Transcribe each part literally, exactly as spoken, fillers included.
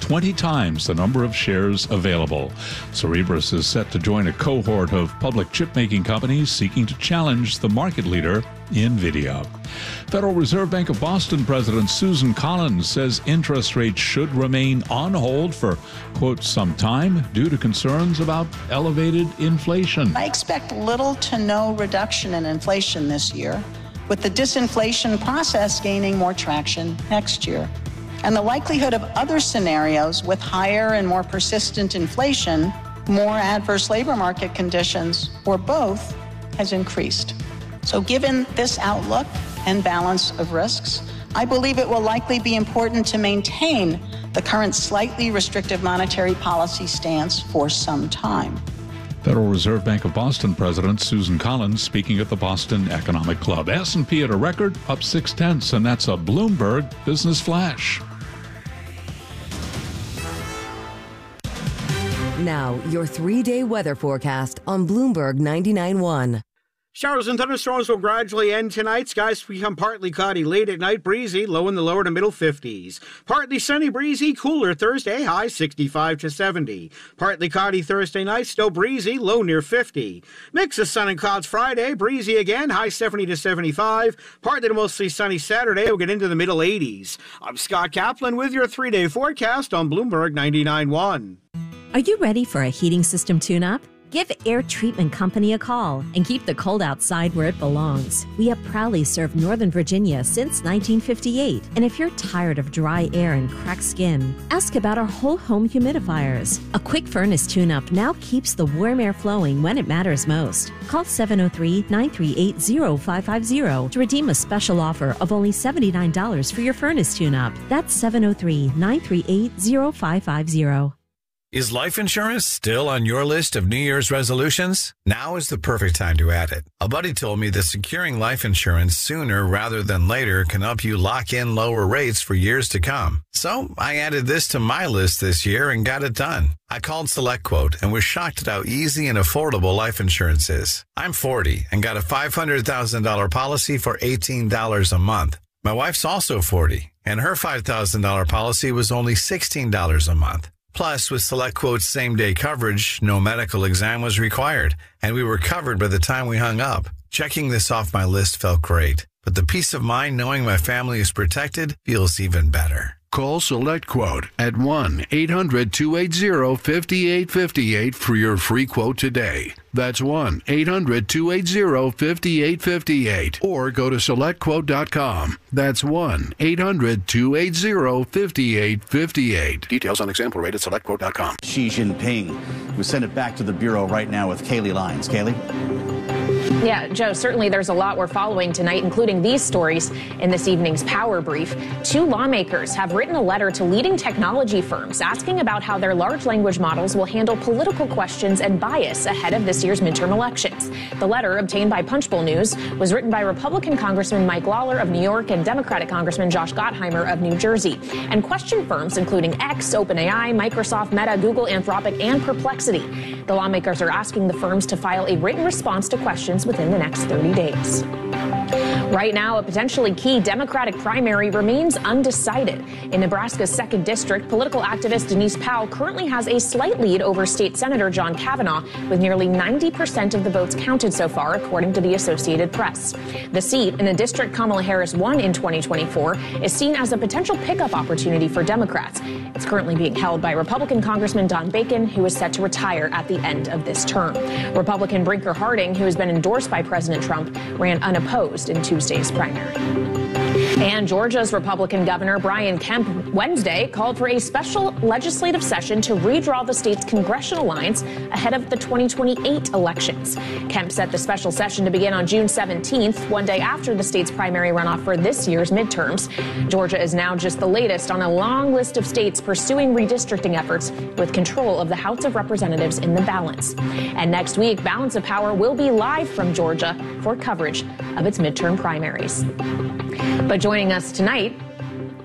twenty times the number of shares available. Cerebras is set to join a cohort of public chip-making companies seeking to challenge the market leader, NVIDIA. Federal Reserve Bank of Boston President Susan Collins says interest rates should remain on hold for, quote, some time due to concerns about elevated inflation. I expect little to no reduction in inflation this year, with the disinflation process gaining more traction next year. And the likelihood of other scenarios with higher and more persistent inflation, more adverse labor market conditions, or both, has increased. So given this outlook and balance of risks, I believe it will likely be important to maintain the current slightly restrictive monetary policy stance for some time. Federal Reserve Bank of Boston President Susan Collins speaking at the Boston Economic Club. S and P at a record, up six tenths, and that's a Bloomberg Business Flash. Now, your three-day weather forecast on Bloomberg ninety-nine point one. Showers and thunderstorms will gradually end tonight. Skies become partly cloudy late at night, breezy, low in the lower to middle fifties. Partly sunny, breezy, cooler Thursday, high sixty-five to seventy. Partly cloudy Thursday night, still breezy, low near fifty. Mix of sun and clouds Friday, breezy again, high seventy to seventy-five. Partly to mostly sunny Saturday, we'll get into the middle eighties. I'm Scott Kaplan with your three-day forecast on Bloomberg ninety-nine point one. Are you ready for a heating system tune-up? Give Air Treatment Company a call and keep the cold outside where it belongs. We have proudly served Northern Virginia since nineteen fifty-eight. And if you're tired of dry air and cracked skin, ask about our whole home humidifiers. A quick furnace tune-up now keeps the warm air flowing when it matters most. Call seven oh three, nine three eight, oh five five oh to redeem a special offer of only seventy-nine dollars for your furnace tune-up. That's seven oh three, nine three eight, oh five five oh. Is life insurance still on your list of New Year's resolutions? Now is the perfect time to add it. A buddy told me that securing life insurance sooner rather than later can help you lock in lower rates for years to come. So I added this to my list this year and got it done. I called SelectQuote and was shocked at how easy and affordable life insurance is. I'm forty and got a five hundred thousand dollars policy for eighteen dollars a month. My wife's also forty, and her five thousand dollars policy was only sixteen dollars a month. Plus, with SelectQuote's same-day coverage, no medical exam was required, and we were covered by the time we hung up. Checking this off my list felt great, but the peace of mind knowing my family is protected feels even better. Call SelectQuote at one eight hundred, two eight zero, five eight five eight for your free quote today. That's one eight hundred, two eight zero, five eight five eight. Or go to select quote dot com. That's one eight hundred, two eight zero, five eight five eight. Details on example rate at select quote dot com. Xi Jinping. We send it back to the Bureau right now with Kaylee Lyons. Kaylee? Yeah, Joe, certainly there's a lot we're following tonight, including these stories in this evening's Power Brief. Two lawmakers have written a letter to leading technology firms asking about how their large language models will handle political questions and bias ahead of this year's midterm elections. The letter, obtained by Punchbowl News, was written by Republican Congressman Mike Lawler of New York and Democratic Congressman Josh Gottheimer of New Jersey, and questioned firms including X, OpenAI, Microsoft, Meta, Google, Anthropic, and Perplexity. The lawmakers are asking the firms to file a written response to questions within the next thirty days. Right now, a potentially key Democratic primary remains undecided. In Nebraska's second district, political activist Denise Powell currently has a slight lead over State Senator John Kavanaugh, with nearly ninety percent of the votes counted so far, according to the Associated Press. The seat, in a district Kamala Harris won in twenty twenty-four, is seen as a potential pickup opportunity for Democrats. It's currently being held by Republican Congressman Don Bacon, who is set to retire at the end of this term. Republican Brinker Harding, who has been endorsed by President Trump, ran unopposed in Tuesday's primary. And Georgia's Republican Governor Brian Kemp Wednesday called for a special legislative session to redraw the state's congressional lines ahead of the twenty twenty-eight elections. Kemp set the special session to begin on June seventeenth, one day after the state's primary runoff for this year's midterms. Georgia is now just the latest on a long list of states pursuing redistricting efforts with control of the House of Representatives in the balance. And next week, Balance of Power will be live from Georgia for coverage of its midterm primaries. But joining us tonight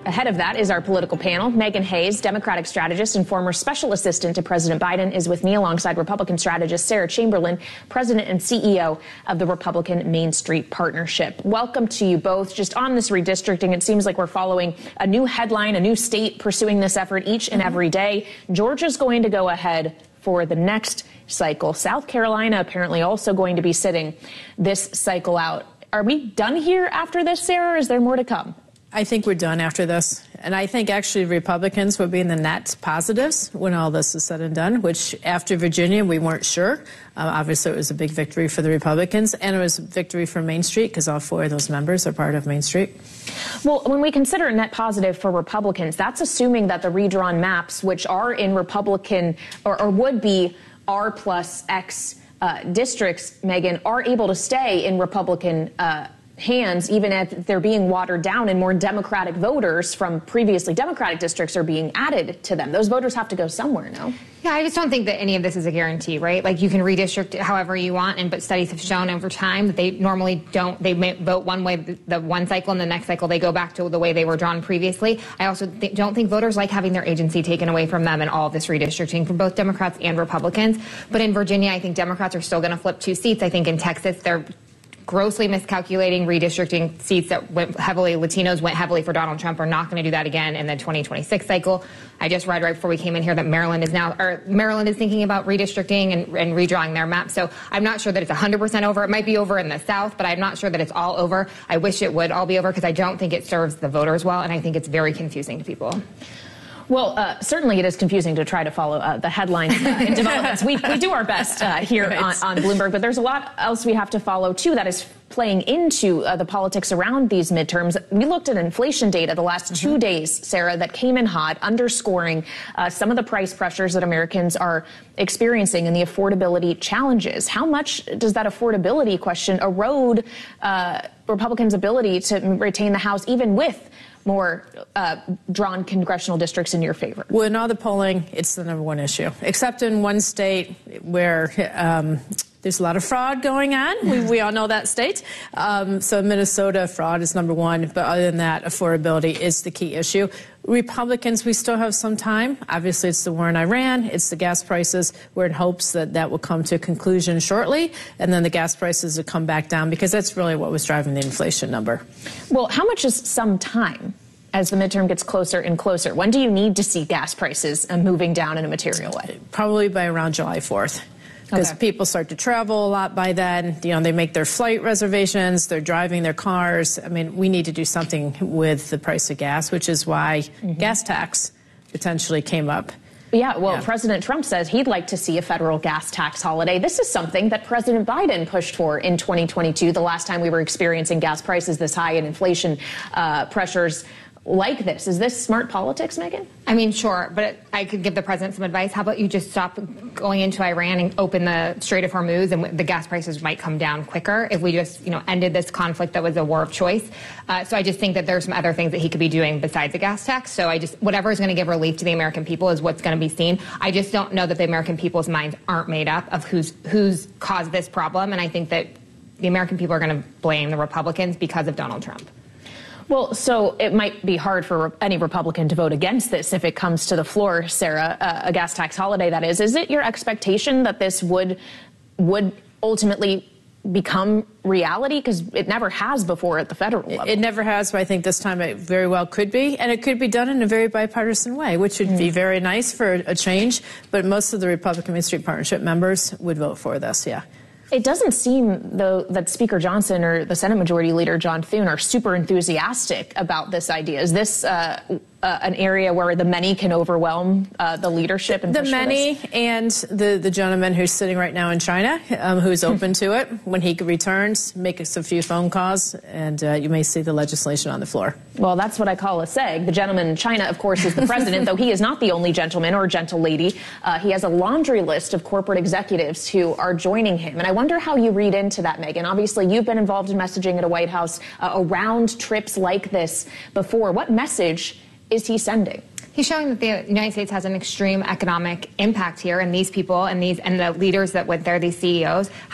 ahead of that is our political panel. Megan Hayes, Democratic strategist and former special assistant to President Biden, is with me alongside Republican strategist Sarah Chamberlain, president and C E O of the Republican Main Street Partnership. Welcome to you both. Just on this redistricting, it seems like we're following a new headline, a new state pursuing this effort each and every day. Georgia's going to go ahead for the next cycle. South Carolina apparently also going to be sitting this cycle out. Are we done here after this, Sarah, or is there more to come? I think we're done after this. And I think actually Republicans will be in the net positives when all this is said and done, which after Virginia, we weren't sure. Uh, obviously, it was a big victory for the Republicans, and it was a victory for Main Street because all four of those members are part of Main Street. Well, when we consider a net positive for Republicans, that's assuming that the redrawn maps, which are in Republican or, or would be R plus X uh, districts, Megan, are able to stay in Republican uh hands, even if they're being watered down and more Democratic voters from previously Democratic districts are being added to them. Those voters have to go somewhere, no? Yeah, I just don't think that any of this is a guarantee, right? Like, you can redistrict however you want, and but studies have shown over time that they normally don't, they may vote one way the, the one cycle, and the next cycle they go back to the way they were drawn previously. I also th- don't think voters like having their agency taken away from them in all of this redistricting from both Democrats and Republicans. But in Virginia, I think Democrats are still going to flip two seats. I think in Texas, they're grossly miscalculating redistricting seats that went heavily, Latinos went heavily for Donald Trump, are not going to do that again in the twenty twenty-six cycle. I just read right before we came in here that Maryland is now, or Maryland is thinking about redistricting and, and redrawing their map. So I'm not sure that it's one hundred percent over. It might be over in the South, but I'm not sure that it's all over. I wish it would all be over because I don't think it serves the voters well, and I think it's very confusing to people. Well, uh, certainly it is confusing to try to follow uh, the headlines uh, and developments. We, we do our best uh, here right. on, on Bloomberg, but there's a lot else we have to follow, too, that is playing into uh, the politics around these midterms. We looked at inflation data the last mm-hmm. two days, Sarah, that came in hot, underscoring uh, some of the price pressures that Americans are experiencing and the affordability challenges. How much does that affordability question erode uh, Republicans' ability to retain the House, even with more uh, drawn congressional districts in your favor? Well, in all the polling, it's the number one issue, except in one state where um, there's a lot of fraud going on. We, we all know that state. Um, so Minnesota, fraud is number one. But other than that, affordability is the key issue. Republicans, we still have some time. Obviously, it's the war in Iran. It's the gas prices. We're in hopes that that will come to a conclusion shortly, and then the gas prices will come back down, because that's really what was driving the inflation number. Well, how much is some time as the midterm gets closer and closer? When do you need to see gas prices uh, moving down in a material way? Probably by around July fourth. Because okay. people start to travel a lot by then. You know, they make their flight reservations, they're driving their cars. I mean, we need to do something with the price of gas, which is why mm-hmm. gas tax potentially came up. Yeah, well, yeah. President Trump says he'd like to see a federal gas tax holiday. This is something that President Biden pushed for in twenty twenty-two, the last time we were experiencing gas prices this high and inflation uh, pressures like this. Is this smart politics, Megan? I mean, sure, but I could give the president some advice. How about you just stop going into Iran and open the Strait of Hormuz, and the gas prices might come down quicker if we just, you know, ended this conflict that was a war of choice. Uh, so I just think that there's some other things that he could be doing besides the gas tax. So I just, whatever is going to give relief to the American people is what's going to be seen. I just don't know that the American people's minds aren't made up of who's who's caused this problem, and I think that the American people are going to blame the Republicans because of Donald Trump. Well, so it might be hard for any Republican to vote against this if it comes to the floor, Sarah, uh, a gas tax holiday, that is. Is it your expectation that this would would ultimately become reality? Because it never has before at the federal level. It never has, but I think this time it very well could be. And it could be done in a very bipartisan way, which would mm. be very nice for a change. But most of the Republican Main Street Partnership members would vote for this, yeah. It doesn't seem, though, that Speaker Johnson or the Senate Majority Leader John Thune are super enthusiastic about this idea. Is this uh, uh, an area where the many can overwhelm uh, the leadership? And the push many for this? And the, the gentleman who's sitting right now in China, um, who's open to it. When he returns, make us a few phone calls, and uh, you may see the legislation on the floor. Well, that's what I call a seg. The gentleman in China, of course, is the president, though he is not the only gentleman or gentle lady. Uh, he has a laundry list of corporate executives who are joining him. And I wonder how you read into that, Megan. Obviously, you've been involved in messaging at a White House uh, around trips like this before. What message is he sending? He's showing that the United States has an extreme economic impact here, and these people and these and the leaders that went there, these C E Os, have a,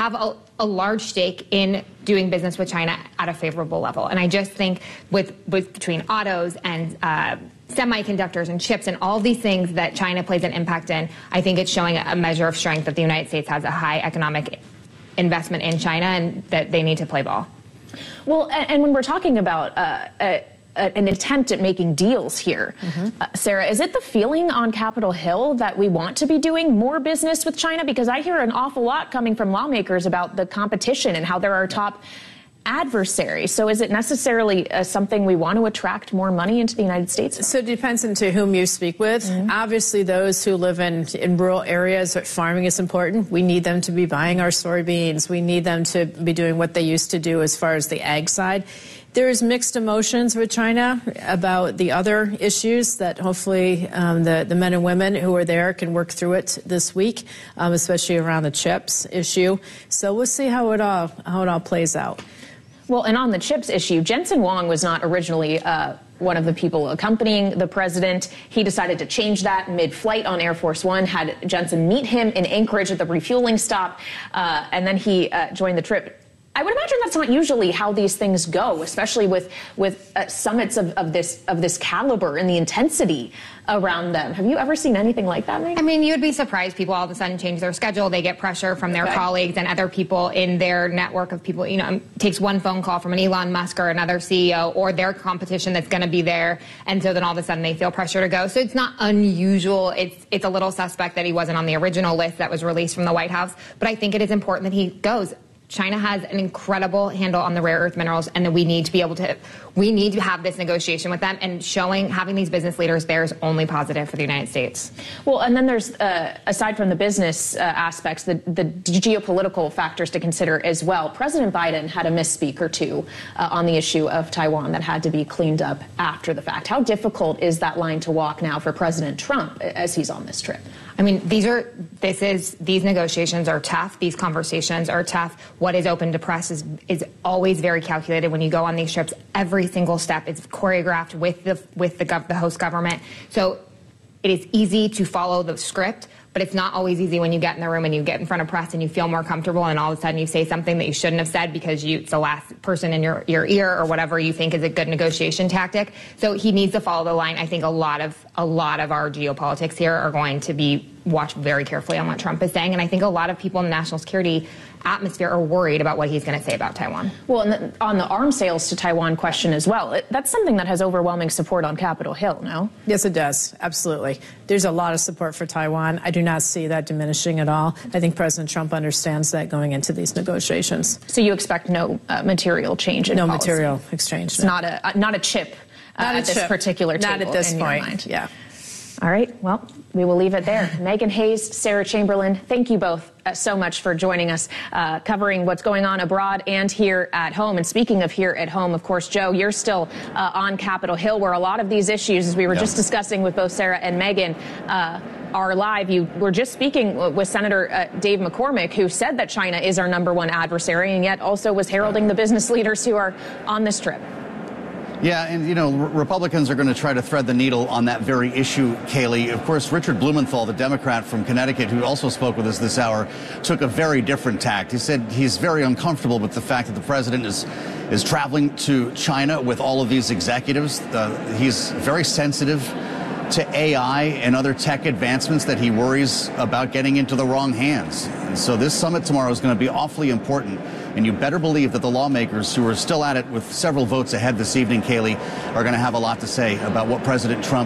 a large stake in doing business with China at a favorable level. And I just think with, with between autos and uh, semiconductors and chips and all these things that China plays an impact in, I think it's showing a measure of strength that the United States has a high economic investment in China and that they need to play ball. Well, and, and when we're talking about uh, a, a, an attempt at making deals here, mm-hmm. uh, Sarah, is it the feeling on Capitol Hill that we want to be doing more business with China? Because I hear an awful lot coming from lawmakers about the competition and how they're our top adversary. So is it necessarily uh, something we want to attract more money into the United States? So it depends on to whom you speak with. Mm-hmm. Obviously, those who live in, in rural areas, farming is important. We need them to be buying our soybeans. We need them to be doing what they used to do as far as the ag side. There's mixed emotions with China about the other issues that hopefully um, the, the men and women who are there can work through it this week, um, especially around the chips issue. So we'll see how it all, how it all plays out. Well, and on the chips issue, Jensen Huang was not originally uh, one of the people accompanying the president. He decided to change that mid-flight on Air Force One, had Jensen meet him in Anchorage at the refueling stop, uh, and then he uh, joined the trip. I would imagine that's not usually how these things go, especially with with uh, summits of, of this of this caliber and the intensity around them. Have you ever seen anything like that, Megan? I mean, you'd be surprised. People all of a sudden change their schedule. They get pressure from their okay. colleagues and other people in their network of people. You know, it takes one phone call from an Elon Musk or another C E O or their competition that's going to be there, and so then all of a sudden they feel pressure to go. So it's not unusual. It's it's a little suspect that he wasn't on the original list that was released from the White House, but I think it is important that he goes. China has an incredible handle on the rare earth minerals, and that we need to be able to, we need to have this negotiation with them, and showing, having these business leaders there is only positive for the United States. Well, and then there's, uh, aside from the business uh, aspects, the, the geopolitical factors to consider as well. President Biden had a misspeak or two uh, on the issue of Taiwan that had to be cleaned up after the fact. How difficult is that line to walk now for President Trump as he's on this trip? I mean, these are, this is, these negotiations are tough. These conversations are tough. What is open to press is, is always very calculated. When you go on these trips, every single step is choreographed with the, with the, gov- the host government. So it is easy to follow the script, but it's not always easy when you get in the room and you get in front of press and you feel more comfortable, and all of a sudden you say something that you shouldn't have said because you, it's the last person in your, your ear or whatever you think is a good negotiation tactic. So he needs to follow the line. I think a lot of a lot of our geopolitics here are going to be watched very carefully on what Trump is saying, and I think a lot of people in the national security atmosphere are worried about what he's going to say about Taiwan. Well, and the, on the arms sales to Taiwan question as well, it, that's something that has overwhelming support on Capitol Hill, no? Yes, it does. Absolutely. There's a lot of support for Taiwan. I do not see that diminishing at all. I think President Trump understands that going into these negotiations. So you expect no uh, material change in no policy? material exchange. It's no. not a uh, not a chip uh, not a at chip. this particular table. Not at this in point. Your mind. Yeah. All right. Well, we will leave it there. Megan Hayes, Sarah Chamberlain, thank you both uh, so much for joining us, uh, covering what's going on abroad and here at home. And speaking of here at home, of course, Joe, you're still uh, on Capitol Hill, where a lot of these issues, as we were yep. just discussing with both Sarah and Megan, uh, are live. You were just speaking with Senator uh, Dave McCormick, who said that China is our number one adversary, and yet also was heralding the business leaders who are on this trip. Yeah, and, you know, Republicans are going to try to thread the needle on that very issue, Kaylee. Of course, Richard Blumenthal, the Democrat from Connecticut, who also spoke with us this hour, took a very different tact. He said he's very uncomfortable with the fact that the president is is traveling to China with all of these executives. Uh, he's very sensitive to A I and other tech advancements that he worries about getting into the wrong hands. And so this summit tomorrow is going to be awfully important. And you better believe that the lawmakers who are still at it with several votes ahead this evening, Kaylee, are going to have a lot to say about what President Trump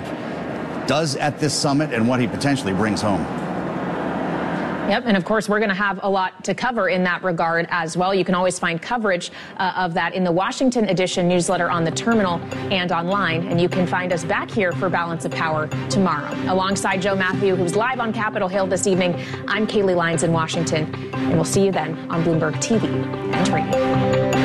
does at this summit and what he potentially brings home. Yep, and of course, we're going to have a lot to cover in that regard as well. You can always find coverage uh, of that in the Washington Edition newsletter on the terminal and online. And you can find us back here for Balance of Power tomorrow. Alongside Joe Matthew, who's live on Capitol Hill this evening, I'm Kaylee Lyons in Washington. And we'll see you then on Bloomberg T V and radio.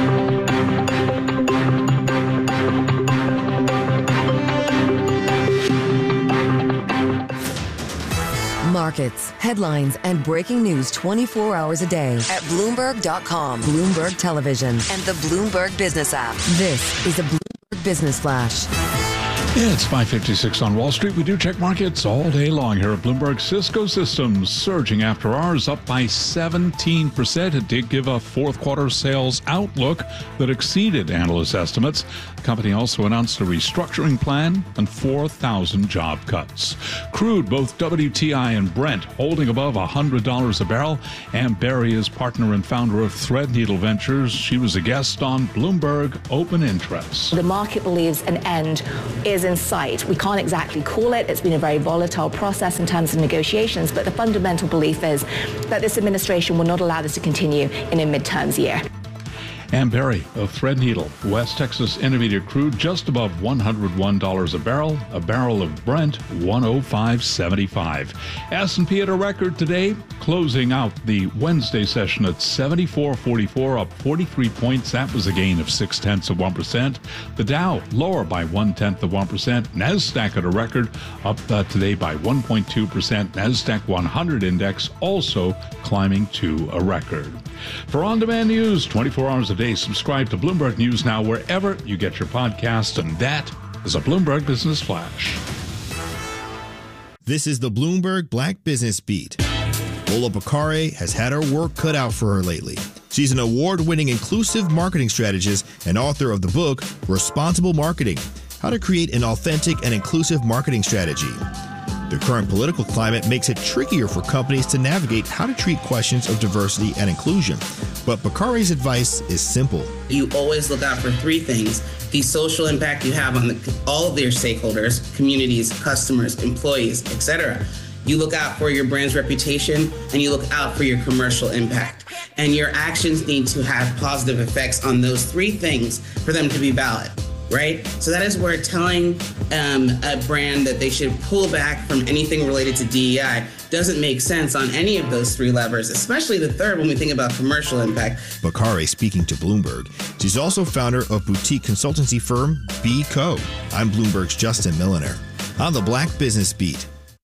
Markets, headlines, and breaking news twenty-four hours a day at Bloomberg dot com, Bloomberg Television, and the Bloomberg Business app. This is a Bloomberg Business Flash. It's five fifty-six on Wall Street. We do check markets all day long here at Bloomberg. Cisco Systems surging after hours, up by seventeen percent. It did give a fourth quarter sales outlook that exceeded analyst estimates. The company also announced a restructuring plan and four thousand job cuts. Crude, both W T I and Brent, holding above one hundred dollars a barrel. Ann Berry is partner and founder of Threadneedle Ventures. She was a guest on Bloomberg Open Interest. The market believes an end is in sight. We can't exactly call it. It's been a very volatile process in terms of negotiations, but the fundamental belief is that this administration will not allow this to continue in a midterms year. Ann Berry of Threadneedle, West Texas Intermediate crude just above one hundred one dollars a barrel. A barrel of Brent, one oh five seventy-five. S and P at a record today, closing out the Wednesday session at seventy-four forty-four, up forty-three points. That was a gain of six tenths of one percent. The Dow lower by one tenth of one percent. NASDAQ at a record, up uh, today by one point two percent. NASDAQ one hundred index also climbing to a record. For on-demand news, twenty-four hours a day, subscribe to Bloomberg News Now wherever you get your podcasts, and that is a Bloomberg Business Flash. This is the Bloomberg Black Business Beat. Lola Bakare has had her work cut out for her lately. She's an award-winning inclusive marketing strategist and author of the book Responsible Marketing: How to Create an Authentic and Inclusive Marketing Strategy. The current political climate makes it trickier for companies to navigate how to treat questions of diversity and inclusion. But Bakare's advice is simple. You always look out for three things: the social impact you have on the, all of your stakeholders, communities, customers, employees, et cetera. You look out for your brand's reputation, and you look out for your commercial impact. And your actions need to have positive effects on those three things for them to be valid. Right? So that is where telling um, a brand that they should pull back from anything related to D E I doesn't make sense on any of those three levers, especially the third when we think about commercial impact. Bakare speaking to Bloomberg. She's also founder of boutique consultancy firm B Co. I'm Bloomberg's Justin Milliner. On the Black Business Beat.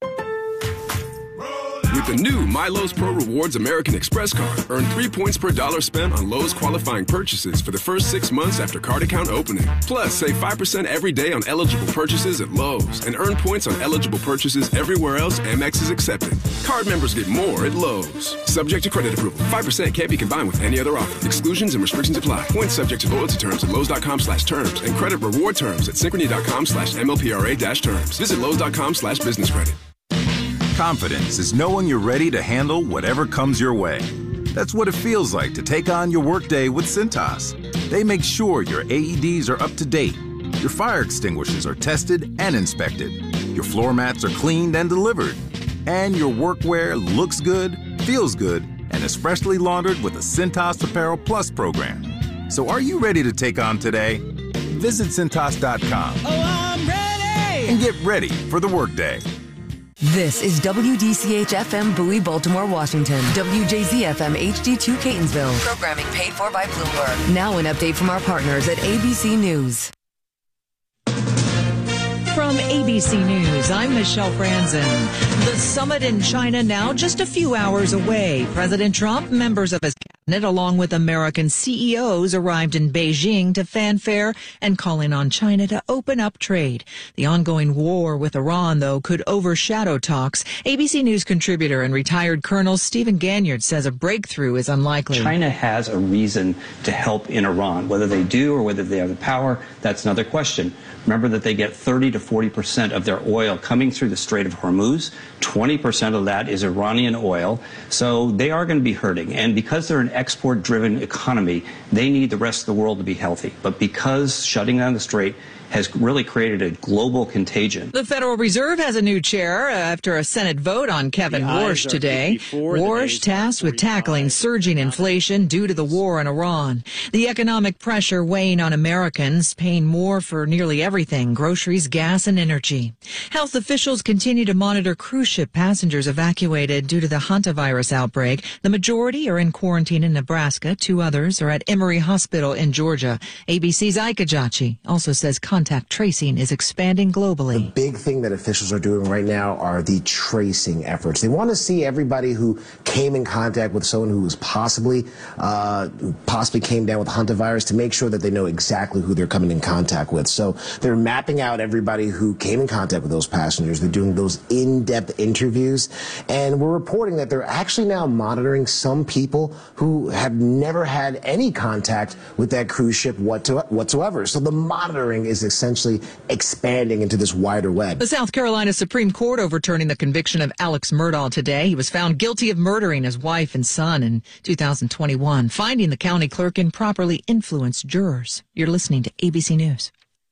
With the new MyLowe's Pro Rewards American Express card, earn three points per dollar spent on Lowe's qualifying purchases for the first six months after card account opening. Plus, save five percent every day on eligible purchases at Lowe's and earn points on eligible purchases everywhere else Amex is accepted. Card members get more at Lowe's. Subject to credit approval. five percent can't be combined with any other offer. Exclusions and restrictions apply. Points subject to loyalty terms at Lowe's.com slash terms and credit reward terms at Synchrony.com slash MLPRA dash terms. Visit Lowe's.com slash business credit. Confidence is knowing you're ready to handle whatever comes your way. That's what it feels like to take on your workday with Cintas. They make sure your A E Ds are up to date, your fire extinguishers are tested and inspected, your floor mats are cleaned and delivered, and your workwear looks good, feels good, and is freshly laundered with a Cintas Apparel Plus program. So are you ready to take on today? Visit Cintas dot com. Oh, I'm ready! And get ready for the workday. This is W D C H F M Bowie, Baltimore, Washington. W J Z F M H D two Catonsville. Programming paid for by Bloomberg. Now an update from our partners at A B C News. From A B C News, I'm Michelle Franzen. The summit in China now just a few hours away. President Trump, members of his cabinet, along with American C E Os, arrived in Beijing to fanfare and calling on China to open up trade. The ongoing war with Iran, though, could overshadow talks. A B C News contributor and retired Colonel Stephen Ganyard says a breakthrough is unlikely. China has a reason to help in Iran. Whether they do or whether they have the power, that's another question. Remember that they get thirty to forty percent of their oil coming through the Strait of Hormuz. twenty percent of that is Iranian oil. So they are going to be hurting. And because they're an export-driven economy, they need the rest of the world to be healthy. But because shutting down the strait has really created a global contagion. The Federal Reserve has a new chair after a Senate vote on Kevin Warsh today. Warsh tasked with tackling surging inflation due to the war in Iran. The economic pressure weighing on Americans, paying more for nearly everything, groceries, gas, and energy. Health officials continue to monitor cruise ship passengers evacuated due to the hantavirus outbreak. The majority are in quarantine in Nebraska. Two others are at Emory Hospital in Georgia. A B C's Ike Ajachi also says contact tracing is expanding globally. The big thing that officials are doing right now are the tracing efforts. They want to see everybody who came in contact with someone who was possibly, uh, possibly came down with hantavirus to make sure that they know exactly who they're coming in contact with. So they're mapping out everybody who came in contact with those passengers. They're doing those in-depth interviews. And we're reporting that they're actually now monitoring some people who have never had any contact with that cruise ship whatsoever. So the monitoring is essentially expanding into this wider web. The South Carolina Supreme Court overturning the conviction of Alex Murdaugh today. He was found guilty of murdering his wife and son in two thousand twenty-one, finding the county clerk improperly influenced jurors. You're listening to A B C News.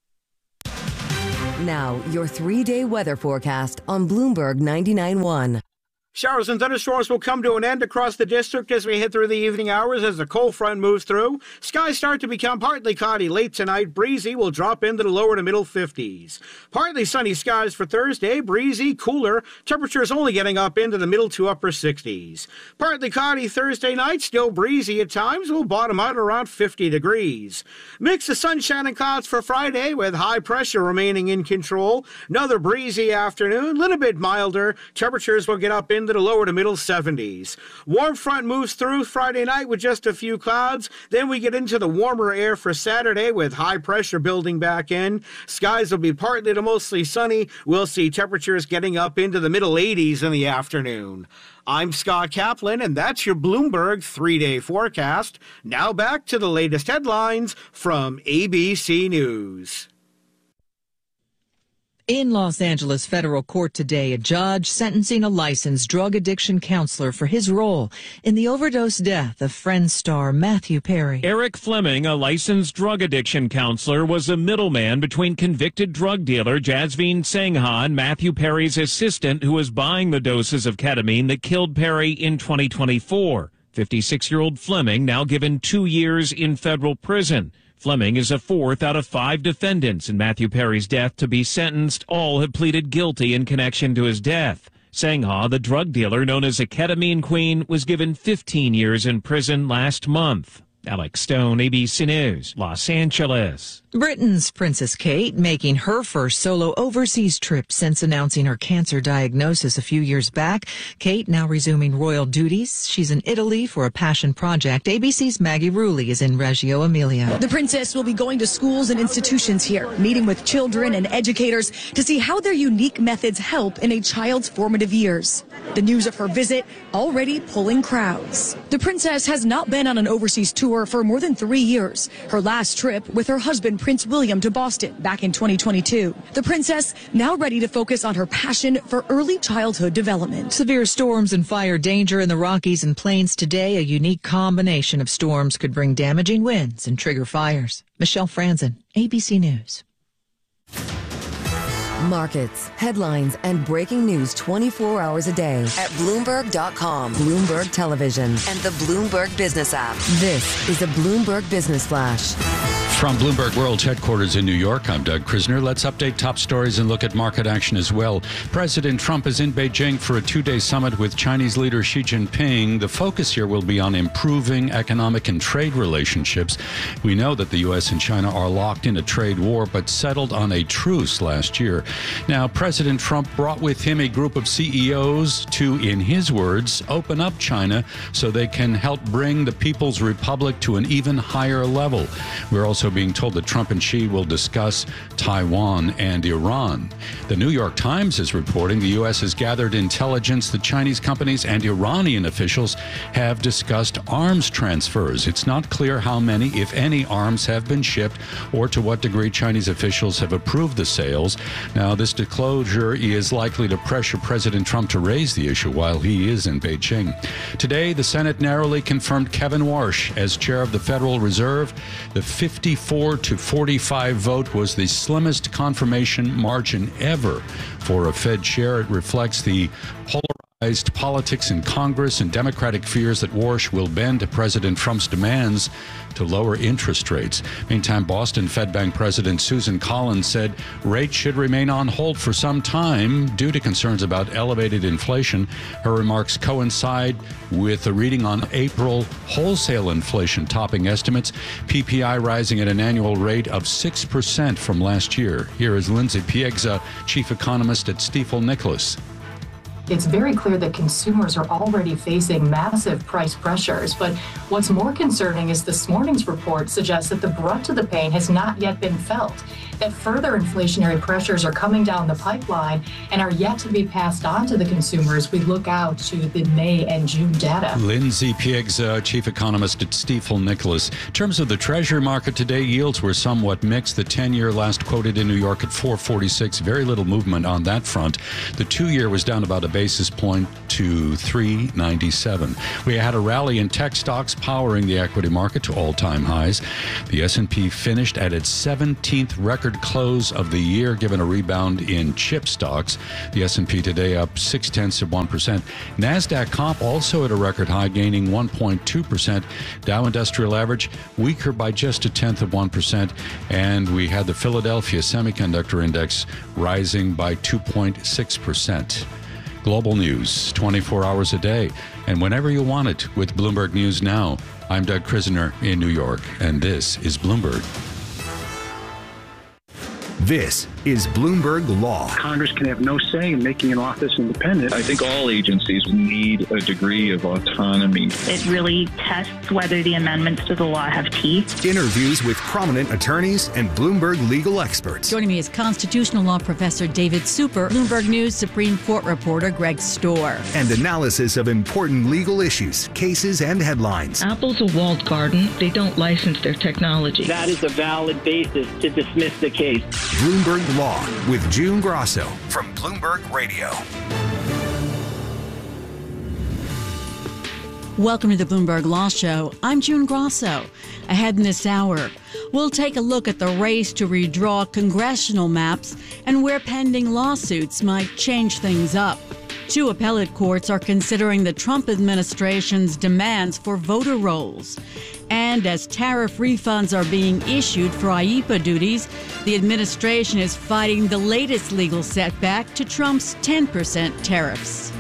Now, your three-day weather forecast on Bloomberg ninety-nine point one. Showers and thunderstorms will come to an end across the district as we head through the evening hours as the cold front moves through. Skies start to become partly cloudy late tonight. Breezy will drop into the lower to middle fifties. Partly sunny skies for Thursday. Breezy, cooler. Temperatures only getting up into the middle to upper sixties. Partly cloudy Thursday night. Still breezy at times. Will bottom out around fifty degrees. Mix of sunshine and clouds for Friday with high pressure remaining in control. Another breezy afternoon. A little bit milder. Temperatures will get up in into the lower to middle seventies. Warm front moves through Friday night with just a few clouds. Then we get into the warmer air for Saturday with high pressure building back in. Skies will be partly to mostly sunny. We'll see temperatures getting up into the middle eighties in the afternoon. I'm Scott Kaplan, and that's your Bloomberg three-day forecast. Now back to the latest headlines from A B C News. In Los Angeles federal court today, a judge sentencing a licensed drug addiction counselor for his role in the overdose death of Friends star Matthew Perry. Eric Fleming, a licensed drug addiction counselor, was a middleman between convicted drug dealer Jasveen Sangha and Matthew Perry's assistant, who was buying the doses of ketamine that killed Perry in twenty twenty-four. fifty-six-year-old Fleming now given two years in federal prison. Fleming is a fourth out of five defendants in Matthew Perry's death to be sentenced. All have pleaded guilty in connection to his death. Sangha, the drug dealer known as a ketamine queen, was given fifteen years in prison last month. Alex Stone, A B C News, Los Angeles. Britain's Princess Kate making her first solo overseas trip since announcing her cancer diagnosis a few years back. Kate now resuming royal duties. She's in Italy for a passion project. A B C's Maggie Rulli is in Reggio Emilia. The princess will be going to schools and institutions here, meeting with children and educators to see how their unique methods help in a child's formative years. The news of her visit already pulling crowds. The princess has not been on an overseas tour for more than three years. Her last trip with her husband, Prince William, to Boston back in twenty twenty-two. The princess now ready to focus on her passion for early childhood development. Severe storms and fire danger in the Rockies and Plains today. A unique combination of storms could bring damaging winds and trigger fires. Michelle Franzen, A B C News. Markets, headlines, and breaking news twenty-four hours a day at Bloomberg dot com, Bloomberg Television, and the Bloomberg Business app. This is a Bloomberg Business Flash. From Bloomberg World Headquarters in New York, I'm Doug Krisner. Let's update top stories and look at market action as well. President Trump is in Beijing for a two-day summit with Chinese leader Xi Jinping. The focus here will be on improving economic and trade relationships. We know that the U S and China are locked in a trade war, but settled on a truce last year. Now, President Trump brought with him a group of C E Os to, in his words, open up China so they can help bring the People's Republic to an even higher level. We're also being told that Trump and Xi will discuss Taiwan and Iran. The New York Times is reporting the U S has gathered intelligence that Chinese companies and Iranian officials have discussed arms transfers. It's not clear how many, if any, arms have been shipped or to what degree Chinese officials have approved the sales. Now, this disclosure is likely to pressure President Trump to raise the issue while he is in Beijing. Today, the Senate narrowly confirmed Kevin Warsh as chair of the Federal Reserve. The fifty-four to forty-five vote was the slimmest confirmation margin ever for a Fed chair. It reflects the polarized politics in Congress and Democratic fears that Warsh will bend to President Trump's demands to lower interest rates. Meantime, Boston Fed Bank President Susan Collins said rates should remain on hold for some time due to concerns about elevated inflation. Her remarks coincide with the reading on April wholesale inflation topping estimates, P P I rising at an annual rate of six percent from last year. Here is Lindsay Piegza, chief economist at Stifel Nicolaus. It's very clear that consumers are already facing massive price pressures. But what's more concerning is this morning's report suggests that the brunt of the pain has not yet been felt, that further inflationary pressures are coming down the pipeline and are yet to be passed on to the consumers. We look out to the May and June data. Lindsay Piegza, chief economist at Stifel Nicolaus. In terms of the Treasury market today, yields were somewhat mixed. The ten-year last quoted in New York at four forty-six. Very little movement on that front. The two-year was down about a basis point to three ninety-seven. We had a rally in tech stocks powering the equity market to all-time highs. The S and P finished at its seventeenth record close of the year, given a rebound in chip stocks. The S and P today up six tenths of one percent. NASDAQ comp also at a record high, gaining one point two percent. Dow Industrial Average weaker by just a tenth of one percent. And we had the Philadelphia Semiconductor Index rising by two point six percent. Global news, twenty-four hours a day, and whenever you want it with Bloomberg News Now. I'm Doug Krisner in New York, and this is Bloomberg. This is Bloomberg Law. Congress can have no say in making an office independent. I think all agencies need a degree of autonomy. It really tests whether the amendments to the law have teeth. Interviews with prominent attorneys and Bloomberg legal experts. Joining me is constitutional law professor David Super, Bloomberg News Supreme Court reporter Greg Storr. And analysis of important legal issues, cases, and headlines. Apple's a walled garden. They don't license their technology. That is a valid basis to dismiss the case. Bloomberg Law with June Grosso from Bloomberg Radio. Welcome to the Bloomberg Law Show. I'm June Grosso. Ahead in this hour, we'll take a look at the race to redraw congressional maps and where pending lawsuits might change things up. Two appellate courts are considering the Trump administration's demands for voter rolls. And as tariff refunds are being issued for I E P A duties, the administration is fighting the latest legal setback to Trump's ten percent tariffs.